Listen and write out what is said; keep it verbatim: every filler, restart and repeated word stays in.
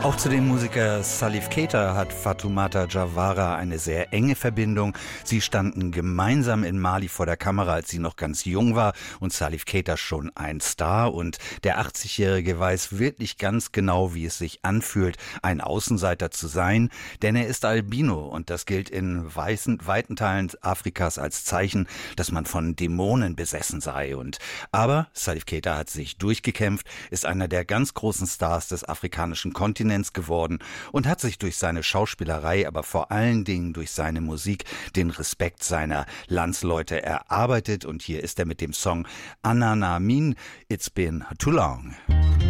Auch zu dem Musiker Salif Keita hat Fatoumata Diawara eine sehr enge Verbindung. Sie standen gemeinsam in Mali vor der Kamera, als sie noch ganz jung war und Salif Keita schon ein Star. Und der achtzigjährige weiß wirklich ganz genau, wie es sich anfühlt, ein Außenseiter zu sein. Denn er ist Albino und das gilt in weißen, weiten Teilen Afrikas als Zeichen, dass man von Dämonen besessen sei. Und aber Salif Keita hat sich durchgekämpft, ist einer der ganz großen Stars des afrikanischen Kontinents geworden und hat sich durch seine Schauspielerei, aber vor allen Dingen durch seine Musik den Respekt seiner Landsleute erarbeitet. Und hier ist er mit dem Song Anana Min, It's Been Too Long.